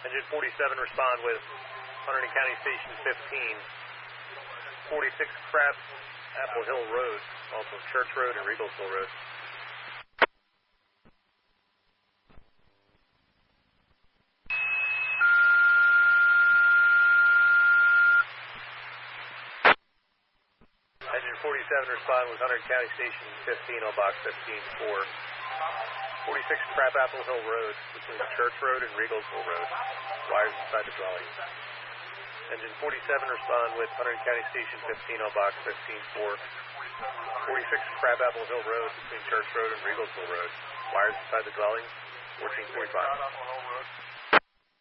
Engine 47, respond with Hunterdon County Station 15, 46 Crab Apple Hill Road, also Church Road and Regalsville Road. Engine 47, respond with Hunterdon County Station 15 on box 15-4. 46 Crab Apple Hill Road between Church Road and Regalsville Road. Wires inside the dwelling. Engine 47, respond with Hunterdon County Station 15 on box 15-4. 46 Crab Apple Hill Road between Church Road and Regalsville Road. Wires inside the dwelling. 1445.